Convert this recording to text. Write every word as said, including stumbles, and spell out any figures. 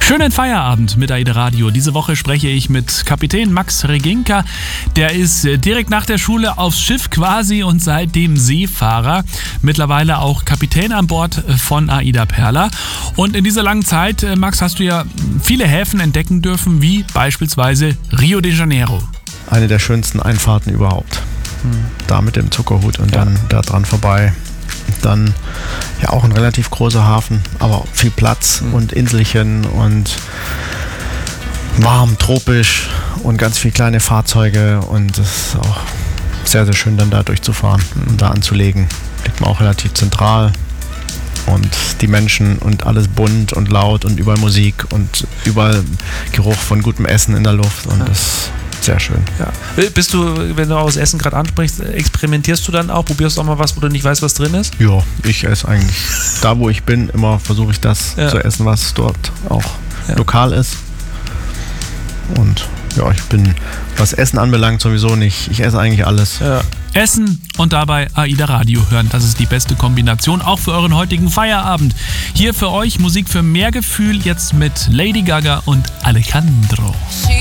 Schönen Feierabend mit AIDA Radio. Diese Woche spreche ich mit Kapitän Max Reginka. Der ist direkt nach der Schule aufs Schiff quasi und seitdem Seefahrer. Mittlerweile auch Kapitän an Bord von AIDA Perla. Und in dieser langen Zeit, Max, hast du ja viele Häfen entdecken dürfen, wie beispielsweise Rio de Janeiro. Eine der schönsten Einfahrten überhaupt. Hm. Da mit dem Zuckerhut und ja. dann da dran vorbei. Dann ja auch ein relativ großer Hafen, aber viel Platz mhm. und Inselchen und warm, tropisch und ganz viele kleine Fahrzeuge und es ist auch sehr, sehr schön dann da durchzufahren mhm. und da anzulegen. Liegt man auch relativ zentral und die Menschen und alles bunt und laut und überall Musik und überall Geruch von gutem Essen in der Luft und ja. das sehr schön. Ja. Bist du, wenn du aus Essen gerade ansprichst, experimentierst du dann auch? Probierst du auch mal was, wo du nicht weißt, was drin ist? Ja, ich esse eigentlich da, wo ich bin, immer versuche ich das ja. zu essen, was dort auch ja. lokal ist. Und ja, ich bin, was Essen anbelangt, sowieso nicht. Ich esse eigentlich alles. Ja. Essen und dabei AIDA Radio hören. Das ist die beste Kombination, auch für euren heutigen Feierabend. Hier für euch Musik für mehr Gefühl, jetzt mit Lady Gaga und Alejandro.